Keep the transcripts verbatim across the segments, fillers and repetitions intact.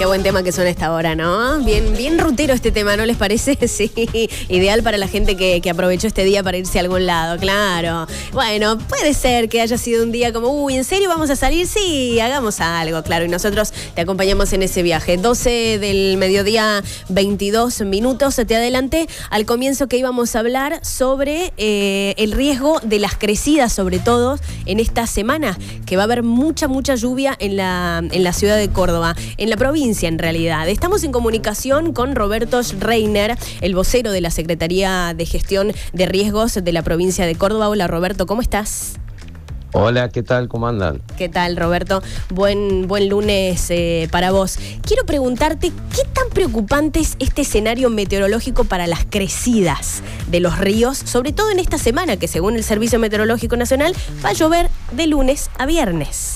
Qué buen tema que suena a esta hora, ¿no? Bien, bien rutero este tema, ¿no les parece? Sí, ideal para la gente que, que aprovechó este día para irse a algún lado, claro. Bueno, puede ser que haya sido un día como, uy, ¿en serio vamos a salir? Sí, hagamos algo, claro, y nosotros te acompañamos en ese viaje. doce del mediodía, veintidós minutos, te adelanté al comienzo que íbamos a hablar sobre eh, el riesgo de las crecidas, sobre todo en esta semana, que va a haber mucha, mucha lluvia en la, en la ciudad de Córdoba, en la provincia en realidad. Estamos en comunicación con Roberto Reiner, el vocero de la Secretaría de Gestión de Riesgos de la provincia de Córdoba. Hola Roberto, ¿cómo estás? Hola, ¿qué tal? ¿Cómo andan? ¿Qué tal, Roberto? Buen, buen lunes eh, para vos. Quiero preguntarte, ¿qué tan preocupante es este escenario meteorológico para las crecidas de los ríos? Sobre todo en esta semana, que según el Servicio Meteorológico Nacional, va a llover de lunes a viernes.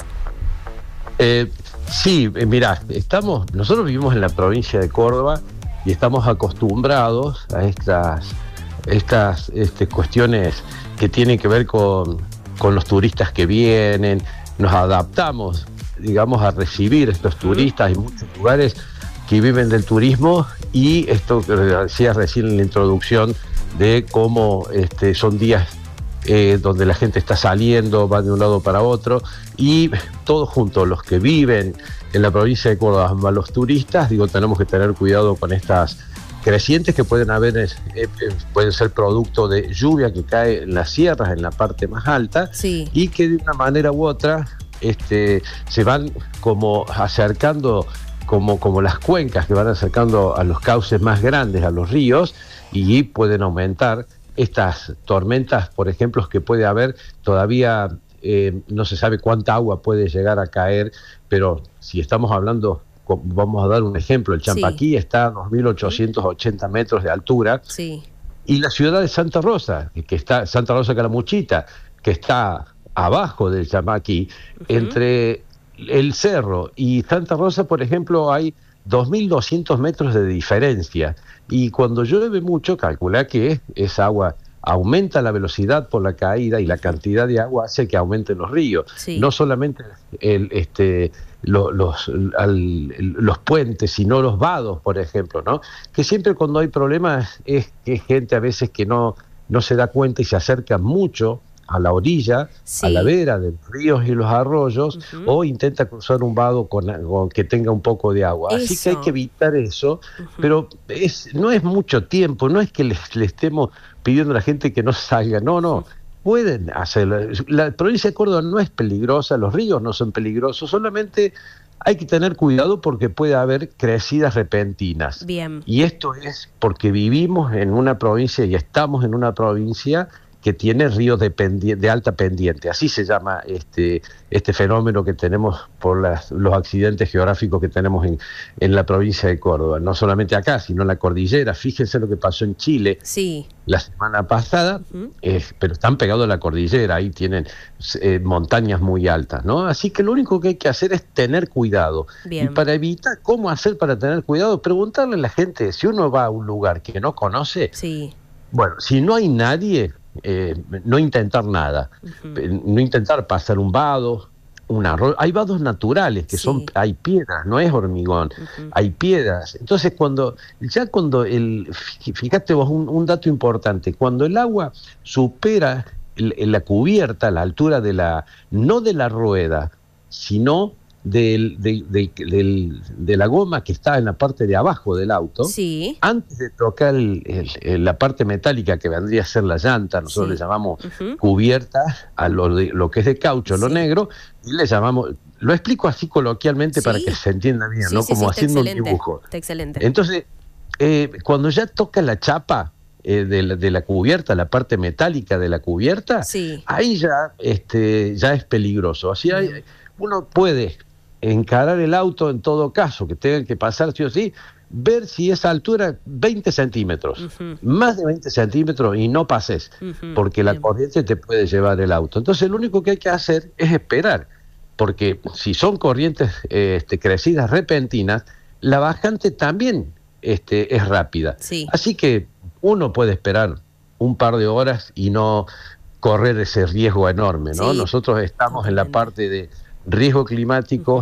Eh, sí, eh, mirá, estamos, nosotros vivimos en la provincia de Córdoba y estamos acostumbrados a estas, estas este, cuestiones que tienen que ver con... con los turistas que vienen, nos adaptamos, digamos, a recibir estos turistas. Hay muchos lugares que viven del turismo y esto que decías recién en la introducción de cómo este, son días eh, donde la gente está saliendo, va de un lado para otro y todos juntos, los que viven en la provincia de Córdoba, más los turistas, digo, tenemos que tener cuidado con estas crecientes que pueden haber, eh, eh, pueden ser producto de lluvia que cae en las sierras, en la parte más alta, sí, y que de una manera u otra este, se van como acercando, como, como las cuencas que van acercando a los cauces más grandes, a los ríos, y pueden aumentar estas tormentas, por ejemplo, que puede haber todavía, eh, no se sabe cuánta agua puede llegar a caer, pero si estamos hablando... Vamos a dar un ejemplo, el Champaquí sí. está a dos mil ochocientos ochenta metros de altura, sí. y la ciudad de Santa Rosa, que está, Santa Rosa Calamuchita, que está abajo del Champaquí, uh-huh. entre el cerro y Santa Rosa, por ejemplo, hay dos mil doscientos metros de diferencia, y cuando llueve mucho, calcula que esa agua aumenta la velocidad por la caída y la cantidad de agua hace que aumenten los ríos. Sí. No solamente el, este, lo, los, al, los puentes, sino los vados, por ejemplo, ¿no? Que siempre cuando hay problemas es que hay gente a veces que no, no se da cuenta y se acerca mucho a la orilla, sí. a la vera de los ríos y los arroyos, uh-huh. o intenta cruzar un vado con, con que tenga un poco de agua. Eso. Así que hay que evitar eso, uh-huh. pero es, no es mucho tiempo, no es que le, le estemos pidiendo a la gente que no salga, no, no, uh-huh. pueden hacerlo. La provincia de Córdoba no es peligrosa, los ríos no son peligrosos, solamente hay que tener cuidado porque puede haber crecidas repentinas. Bien. Y esto es porque vivimos en una provincia y estamos en una provincia que tiene ríos de, pendi- de alta pendiente, así se llama este, este fenómeno que tenemos por las, los accidentes geográficos que tenemos en, en la provincia de Córdoba, no solamente acá, sino en la cordillera. Fíjense lo que pasó en Chile sí. la semana pasada, uh-huh. eh, pero están pegados a la cordillera, ahí tienen eh, montañas muy altas, ¿no? Así que lo único que hay que hacer es tener cuidado. Bien. Y para evitar, ¿cómo hacer para tener cuidado? Preguntarle a la gente, si uno va a un lugar que no conoce, sí. bueno, si no hay nadie, Eh, no intentar nada, uh-huh. no intentar pasar un vado, un arroyo. Hay vados naturales que sí. son, hay piedras, no es hormigón, uh-huh. hay piedras. Entonces cuando, ya cuando el, fíjate vos un, un dato importante, cuando el agua supera el, la cubierta, la altura de la, no de la rueda, sino del, de, de, de, de la goma que está en la parte de abajo del auto, sí. antes de tocar el, el, el, la parte metálica que vendría a ser la llanta, nosotros sí. le llamamos uh-huh. cubierta a lo, de, lo que es de caucho, sí. lo negro, y le llamamos, lo explico así coloquialmente sí. para que se entienda bien, sí, ¿no? Sí, como sí, haciendo un excelente. dibujo. Está excelente. Entonces, eh, cuando ya toca la chapa eh, de, la, de la cubierta, la parte metálica de la cubierta, sí. ahí ya, este, ya es peligroso. Así hay, mm. uno puede encarar el auto en todo caso, que tengan que pasar sí o sí, ver si esa altura veinte centímetros, uh-huh. más de veinte centímetros y no pases, uh-huh. porque la Bien. corriente te puede llevar el auto. Entonces lo único que hay que hacer es esperar, porque si son corrientes eh, este, crecidas repentinas, la bajante también este, es rápida. Sí. Así que uno puede esperar un par de horas y no correr ese riesgo enorme, ¿no? Sí. Nosotros estamos en la parte de riesgo climático, uh-huh.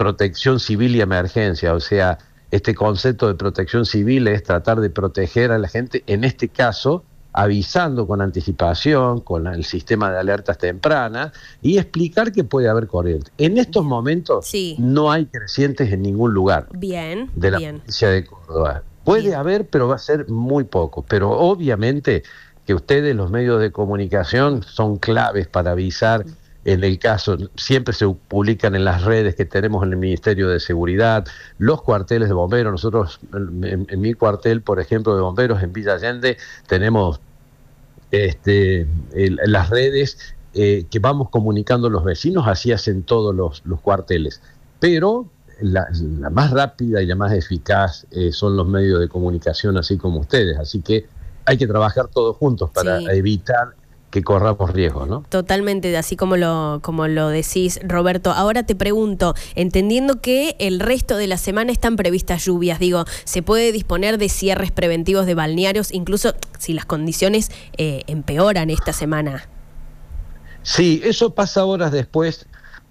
protección civil y emergencia, o sea, este concepto de protección civil es tratar de proteger a la gente, en este caso, avisando con anticipación, con el sistema de alertas tempranas y explicar que puede haber corriente. En estos momentos sí. no hay crecientes en ningún lugar bien, de la bien. provincia de Córdoba. Puede bien. haber, pero va a ser muy poco. Pero obviamente que ustedes, los medios de comunicación, son claves para avisar. En el caso, siempre se publican en las redes que tenemos en el Ministerio de Seguridad, los cuarteles de bomberos. Nosotros, en, en mi cuartel, por ejemplo, de bomberos en Villa Allende, tenemos este, el, las redes eh, que vamos comunicando a los vecinos, así hacen todos los, los cuarteles. Pero la, la más rápida y la más eficaz eh, son los medios de comunicación, así como ustedes. Así que hay que trabajar todos juntos para sí. evitar que corramos riesgos, ¿no? Totalmente, así como lo, como lo decís, Roberto. Ahora te pregunto, entendiendo que el resto de la semana están previstas lluvias, digo, ¿se puede disponer de cierres preventivos de balnearios, incluso si las condiciones eh, empeoran esta semana? Sí, eso pasa horas después.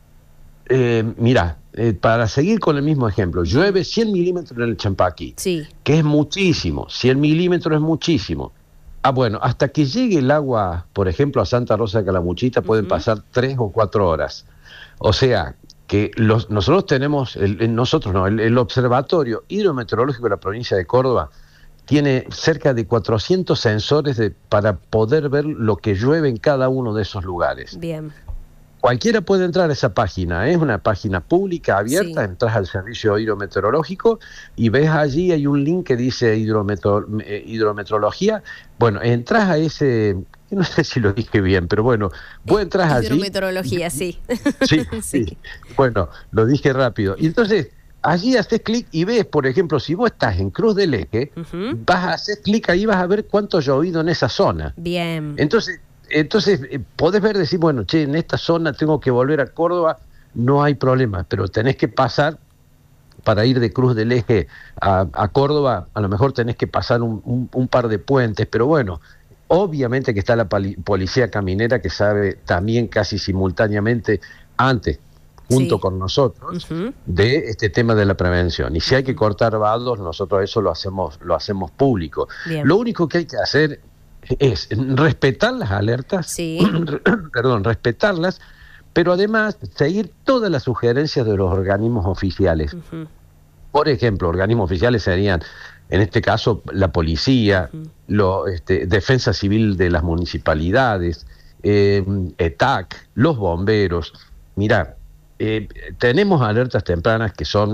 Eh, mirá, eh, para seguir con el mismo ejemplo, llueve cien milímetros en el Champaquí, sí. que es muchísimo, cien milímetros es muchísimo. Ah, bueno, hasta que llegue el agua, por ejemplo, a Santa Rosa de Calamuchita, pueden uh-huh. pasar tres o cuatro horas. O sea, que los, nosotros tenemos, el, el, nosotros no, el, el Observatorio Hidrometeorológico de la provincia de Córdoba tiene cerca de cuatrocientos sensores de, para poder ver lo que llueve en cada uno de esos lugares. Bien. Cualquiera puede entrar a esa página, es ¿eh? una página pública, abierta, sí. entras al servicio hidrometeorológico y ves allí, hay un link que dice hidrometro, eh, hidrometeorología. Bueno, entras a ese, no sé si lo dije bien, pero bueno, vos entras allí. Hidrometeorología, sí. Sí, sí, sí. Bueno, lo dije rápido. Y entonces, allí haces clic y ves, por ejemplo, si vos estás en Cruz del Eje, uh-huh. vas a hacer clic ahí y vas a ver cuánto ha llovido en esa zona. Bien. Entonces, Entonces, eh, podés ver, decir, bueno, che, en esta zona tengo que volver a Córdoba, no hay problema, pero tenés que pasar, para ir de Cruz del Eje a, a Córdoba, a lo mejor tenés que pasar un, un, un par de puentes, pero bueno, obviamente que está la pali- policía caminera que sabe también casi simultáneamente, antes, junto sí. con nosotros, uh-huh. de este tema de la prevención. Y si uh-huh. hay que cortar vados, nosotros eso lo hacemos, lo hacemos público. Bien. Lo único que hay que hacer es respetar las alertas, sí. perdón, respetarlas, pero además seguir todas las sugerencias de los organismos oficiales. Uh-huh. Por ejemplo, organismos oficiales serían, en este caso, la policía, uh-huh. lo, este, defensa civil de las municipalidades, eh, E T A C, los bomberos. Mirá, eh, tenemos alertas tempranas que son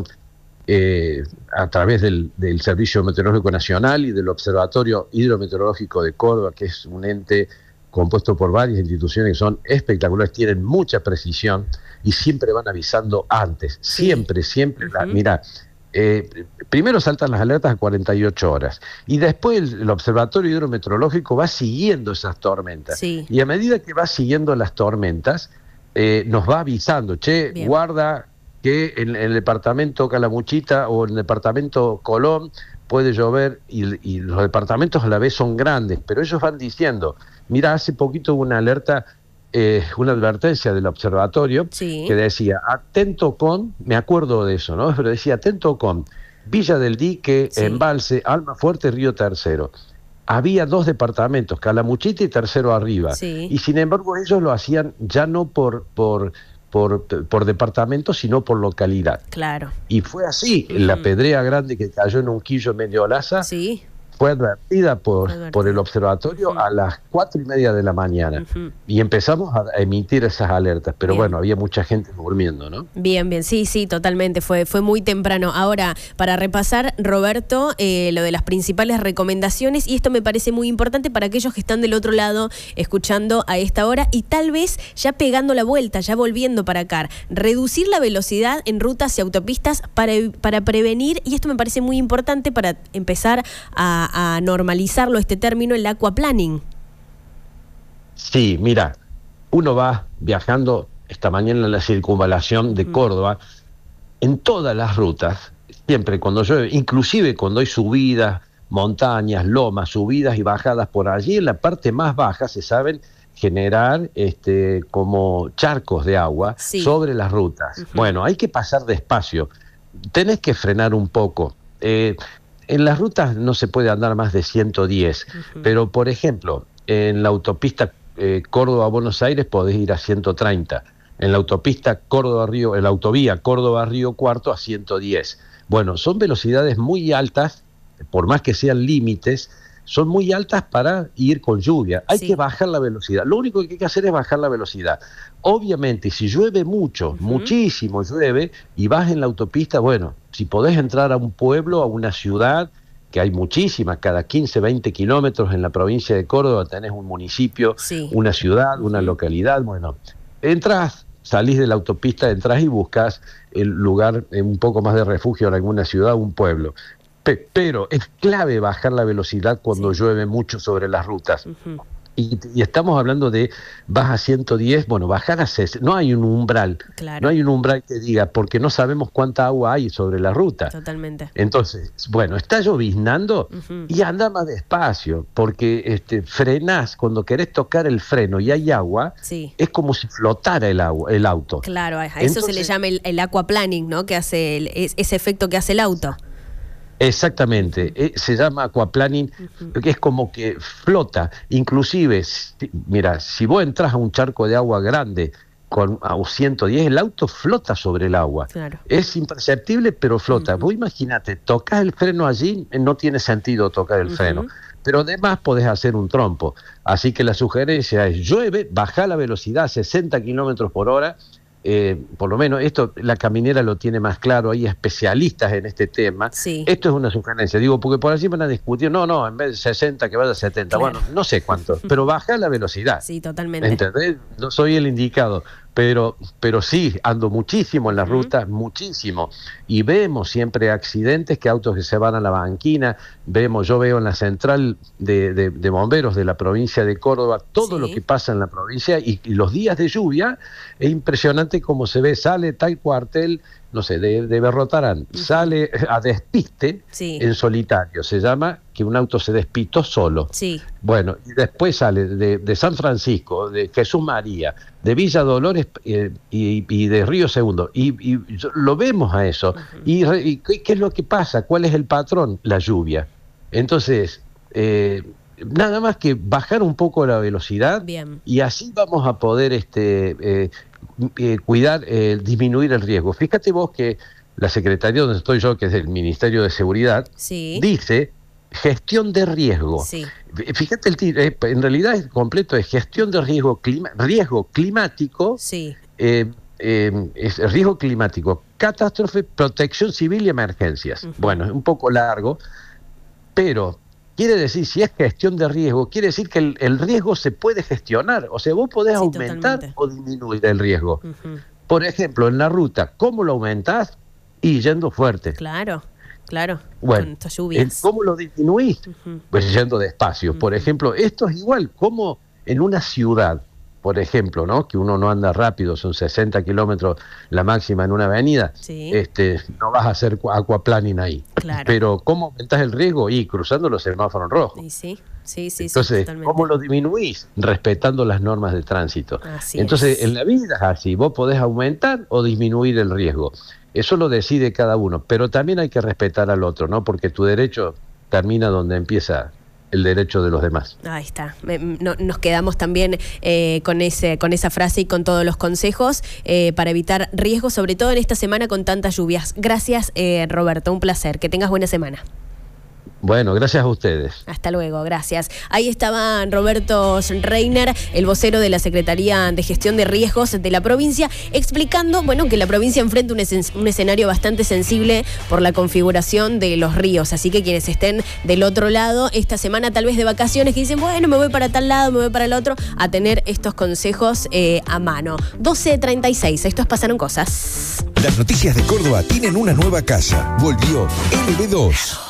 Eh, a través del, del Servicio Meteorológico Nacional y del Observatorio Hidrometeorológico de Córdoba, que es un ente compuesto por varias instituciones que son espectaculares, tienen mucha precisión y siempre van avisando antes, sí. siempre, siempre. Uh-huh. La, mira, eh, primero saltan las alertas a cuarenta y ocho horas y después el, el Observatorio Hidrometeorológico va siguiendo esas tormentas sí. y a medida que va siguiendo las tormentas eh, nos va avisando, che, Bien. guarda que en, en el departamento Calamuchita o en el departamento Colón puede llover y, y los departamentos a la vez son grandes, pero ellos van diciendo, mira, hace poquito hubo una alerta, eh, una advertencia del observatorio sí. que decía, atento con, me acuerdo de eso, ¿no? Pero decía, atento con Villa del Dique, sí. Embalse, Almafuerte, Río Tercero. Había dos departamentos, Calamuchita y Tercero Arriba, sí. y sin embargo ellos lo hacían ya no por... por Por, por departamento, sino por localidad. Claro. Y fue así, uh-huh. la pedrea grande que cayó en Unquillo, Medio Laza, sí. fue advertida por, advertida. por el observatorio uh-huh. a las cuatro y media de la mañana. Uh-huh. Y empezamos a emitir esas alertas, pero bien. Bueno, había mucha gente durmiendo, ¿no? Bien, bien, sí, sí, totalmente, fue, fue muy temprano. Ahora, para repasar, Roberto, eh, lo de las principales recomendaciones, y esto me parece muy importante para aquellos que están del otro lado escuchando a esta hora y tal vez ya pegando la vuelta, ya volviendo para acá. Reducir la velocidad en rutas y autopistas para, para prevenir, y esto me parece muy importante para empezar a a normalizarlo este término, el aquaplaning. Sí, mira, uno va viajando esta mañana en la circunvalación de mm. Córdoba, en todas las rutas, siempre cuando llueve, inclusive cuando hay subidas, montañas, lomas, subidas y bajadas por allí, en la parte más baja, se saben, generar este, como charcos de agua sí. sobre las rutas. Uh-huh. Bueno, hay que pasar despacio, tenés que frenar un poco. Eh, en las rutas no se puede andar más de ciento diez, uh-huh. pero por ejemplo, en la autopista eh, Córdoba-Buenos Aires podés ir a ciento treinta, en la autopista Córdoba-Río, en la autovía Córdoba-Río Cuarto a ciento diez. Bueno, son velocidades muy altas, por más que sean límites, son muy altas para ir con lluvia. Hay sí. que bajar la velocidad. Lo único que hay que hacer es bajar la velocidad. Obviamente, si llueve mucho, uh-huh. muchísimo llueve, y vas en la autopista, bueno, si podés entrar a un pueblo, a una ciudad, que hay muchísimas, cada quince, veinte kilómetros en la provincia de Córdoba tenés un municipio, sí. una ciudad, una localidad, bueno, entras, salís de la autopista, entras y buscas el lugar, un poco más de refugio en alguna ciudad, un pueblo. Pero es clave bajar la velocidad cuando sí. llueve mucho sobre las rutas. Uh-huh. Y, y estamos hablando de, vas a ciento diez, bueno, bajar a sesenta, no hay un umbral, claro. no hay un umbral que diga, porque no sabemos cuánta agua hay sobre la ruta. Totalmente. Entonces, bueno, está lloviznando uh-huh. y anda más despacio, porque este, frenás, cuando querés tocar el freno y hay agua, sí. es como si flotara el, agua, el auto. Claro, a eso Entonces, se le llama el, el aquaplaning, ¿no? Que hace el, es, ese efecto que hace el auto. Exactamente, eh, se llama aquaplaning, uh-huh. que es como que flota, inclusive, si, mira, si vos entras a un charco de agua grande con a ciento diez, el auto flota sobre el agua, claro. es imperceptible pero flota. Uh-huh. Vos imagínate, tocas el freno allí, no tiene sentido tocar el uh-huh. freno, pero además podés hacer un trompo, así que la sugerencia es, llueve, baja la velocidad a sesenta kilómetros por hora. Eh, por lo menos esto la caminera lo tiene más claro, hay especialistas en este tema. Sí. Esto es una sugerencia, digo, porque por allí van a discutir, no, no, en vez de sesenta que vaya a setenta, claro. bueno, no sé cuánto, pero baja la velocidad. Sí, totalmente. ¿Entendés? No soy el indicado, pero, pero sí, ando muchísimo en las uh-huh. rutas, muchísimo, y vemos siempre accidentes, que autos que se van a la banquina, vemos, yo veo en la central de, de, de bomberos de la provincia de Córdoba, todo sí. lo que pasa en la provincia, y, y los días de lluvia, es impresionante como se ve, sale tal cuartel, no sé, de, de Berrotarán, uh-huh. sale a despiste sí. en solitario, se llama que un auto se despistó solo. Sí. Bueno, y después sale de, de San Francisco, de Jesús María, de Villa Dolores eh, y, y de Río Segundo, y, y lo vemos a eso. Uh-huh. y, y ¿qué es lo que pasa? ¿Cuál es el patrón? La lluvia. Entonces, eh, nada más que bajar un poco la velocidad. Bien. Y así vamos a poder este, eh, eh, cuidar, eh, disminuir el riesgo. Fíjate vos que la Secretaría donde estoy yo, que es el Ministerio de Seguridad, sí. dice gestión de riesgo. Sí. Fíjate el título, eh, en realidad es completo, es gestión de riesgo, clima, riesgo climático, sí. eh, eh, es riesgo climático, catástrofe, protección civil y emergencias. Uh-huh. Bueno, es un poco largo, pero quiere decir, si es gestión de riesgo, quiere decir que el, el riesgo se puede gestionar, o sea, vos podés sí, aumentar totalmente. O disminuir el riesgo. Uh-huh. Por ejemplo, en la ruta, ¿cómo lo aumentás? Y yendo fuerte. Claro. Claro, bueno, con estas lluvias. ¿Cómo lo disminuís? Uh-huh. Pues yendo despacio. Uh-huh. Por ejemplo, esto es igual, como en una ciudad, por ejemplo, ¿no? Que uno no anda rápido, son sesenta kilómetros la máxima en una avenida, sí. este, no vas a hacer aquaplaning ahí. Claro. Pero ¿cómo aumentás el riesgo? Y cruzando los semáforos rojos. Y sí. Sí, sí, Entonces, sí, ¿cómo lo disminuís? Respetando las normas de tránsito. Así Entonces, es. En la vida es así, vos podés aumentar o disminuir el riesgo. Eso lo decide cada uno, pero también hay que respetar al otro, ¿no? Porque tu derecho termina donde empieza el derecho de los demás. Ahí está. No, nos quedamos también eh, con ese, con esa frase y con todos los consejos eh, para evitar riesgos, sobre todo en esta semana con tantas lluvias. Gracias, eh, Roberto. Un placer. Que tengas buena semana. Bueno, gracias a ustedes. Hasta luego, gracias. Ahí estaba Roberto Reiner, el vocero de la Secretaría de Gestión de Riesgos de la provincia, explicando, bueno, que la provincia enfrenta un, es un escenario bastante sensible por la configuración de los ríos. Así que quienes estén del otro lado esta semana, tal vez de vacaciones, que dicen, bueno, me voy para tal lado, me voy para el otro, a tener estos consejos eh, a mano. doce treinta y seis, estos Pasaron Cosas. Las noticias de Córdoba tienen una nueva casa. Volvió L B dos.